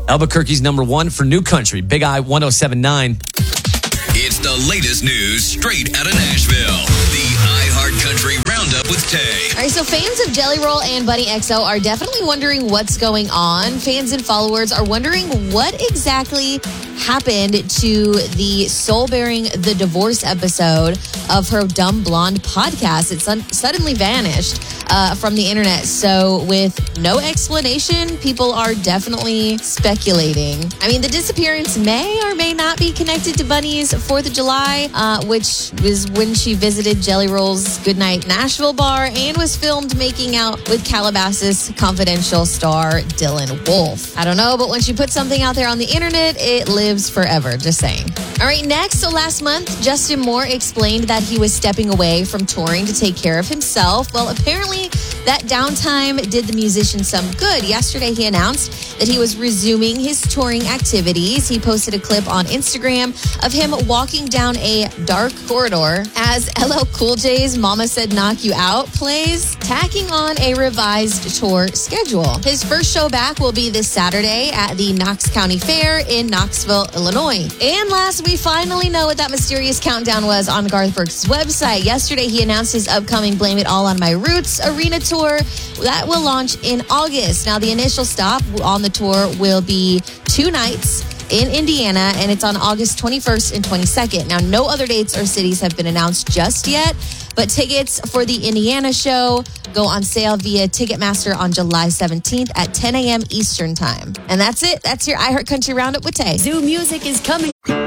Albuquerque's number one for new country, Big I 107.9. It's the latest news straight out of Nashville. The iHeart Country Roundup with Tay. All right, so fans of Jelly Roll and Bunny XO are definitely wondering what's going on. Fans and followers are wondering what exactly happened to the Soul Bearing the Divorce episode of her Dumb Blonde podcast. It suddenly vanished from the internet. So with no explanation, people are definitely speculating. I mean, the disappearance may or may not be connected to Bunny's 4th of July, which was when she visited Jelly Roll's Goodnight Nashville bar and was filmed making out with Calabasas Confidential star Dylan Wolf. I don't know, but when she puts something out there on the internet, it lives forever. Just saying. All right, next. So last month, Justin Moore explained that he was stepping away from touring to take care of himself. Well, apparently that downtime did the musician some good. Yesterday, he announced that he was resuming his touring activities. He posted a clip on Instagram of him walking down a dark corridor as LL Cool J's Mama Said Knock You Out plays, tacking on a revised tour schedule. His first show back will be this Saturday at the Knox County Fair in Knoxville, Illinois. And last, we finally know what that mysterious countdown was on Garth Brooks' website. Yesterday, he announced his upcoming Blame It All on My Roots arena tour that will launch in August. Now, the initial stop on the tour will be 2 nights in Indiana, and it's on August 21st and 22nd. Now, no other dates or cities have been announced just yet, but tickets for the Indiana show go on sale via Ticketmaster on July 17th at 10 a.m. Eastern Time. And that's it. That's your iHeart Country Roundup with Tay. Zoo Music is coming.